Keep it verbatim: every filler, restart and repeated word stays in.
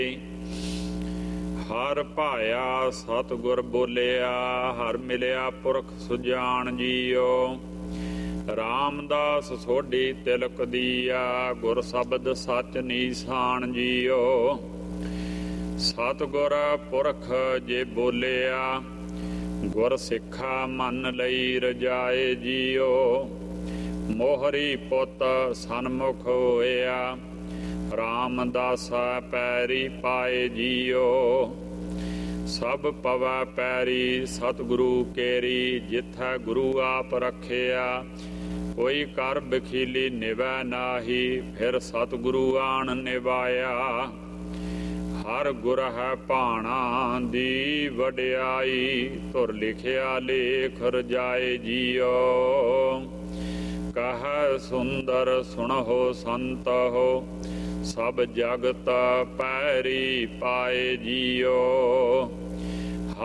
ਹਰ ਭਾਇਆ ਸਤਿਗੁਰ ਬੋਲਿਆ, ਹਰ ਮਿਲਿਆ ਪੁਰਖ ਸੁਜਾਨ ਜੀਓ। ਰਾਮਦਾਸ ਸੋਢੀ ਤਿਲਕ ਦੀਆ, ਗੁਰ ਸ਼ਬਦ ਸੱਚ ਨੀਸਾਨ ਜੀਓ। ਸਤਿਗੁਰ ਪੁਰਖ ਜੇ ਬੋਲਿਆ, ਗੁਰ ਸਿੱਖਾ ਮੰਨ ਲਈ ਰਜਾਏ ਜੀਓ। ਮੋਹਰੀ ਪੁੱਤ ਸਨਮੁਖ ਹੋਇਆ, ਰਾਮਦਾਸਾ ਪੈਰੀ ਪਾਏ ਜੀਓ। ਸਭ ਪਵੈ ਪੈਰੀ ਸਤਿਗੁਰੂ ਕੇਰੀ, ਜਿਥੈ ਗੁਰੂ ਆਪ ਰੱਖਿਆ। ਕੋਈ ਕਰ ਬਖੀਲੀ ਨਿਭੈ ਨਾਹੀ, ਫਿਰ ਸਤਿਗੁਰੂ ਆਣ ਨਿਭਾਇਆ। ਹਰ ਗੁਰ ਹੈ ਭਾਣਾ ਦੀ ਵਡਿਆਈ, ਧੁਰ ਲਿਖਿਆ ਲੇਖ ਰਜਾਏ ਜੀਓ। ਕਹੈ ਸੁੰਦਰ ਸੁਣਹੁ ਸੰਤਹੁ, ਸਭ ਜਗਤ ਪੈਰੀ ਪਾਏ ਜੀਓ।